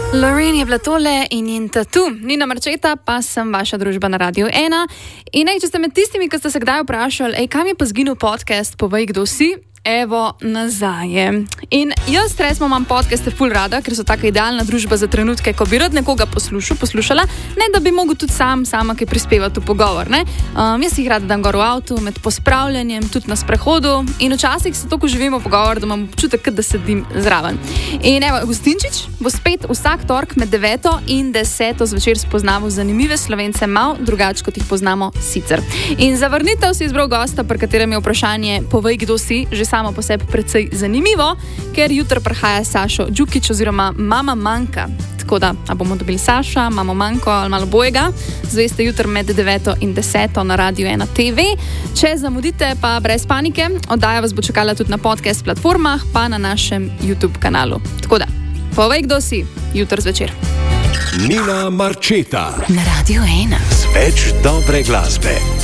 Lorraine je bila tole in njen tatu. Nina Marčeta, pa sem vaša družba na Radiu 1. In če ste med tistimi, ki ste se kdaj vprašali, kam je pa zginil podcast Povej, kdo si? Evo, nazaj je. In jaz resmo imam podcaste ful rada, ker so taka idealna družba za trenutke, ko bi rad nekoga poslušala, ne da bi mogel tudi sama kaj prispevati v pogovor, ne. Jaz jih rada dam gor v avtu, med pospravljanjem, tudi na sprehodu in včasih se toliko živimo pogovor, da imam občutek, da sedim zraven. In evo, Gostinčič bo spet vsak tork med 9 in 10 zvečer spoznaval zanimive Slovence, malo drugače, kot jih poznamo sicer. In za vrnitev si izbral gosta, pri katerem je vprašanje Povej, kdo si, že samo po sebi precej zanimivo, ker jutri prihaja Sašo Đukić oziroma Mama Manka. Tako da, a bomo dobili Saša, Mamo Manko ali malo bojega, zveste jutri med 9 in 10 na Radiu 1 TV. Če zamudite, pa brez panike, oddaja vas bo čakala tudi na podcast platformah, pa na našem YouTube kanalu. Tako da, povej, kdo si, jutri zvečer. Nina Marčeta na Radiu 1. Več dobre glasbe.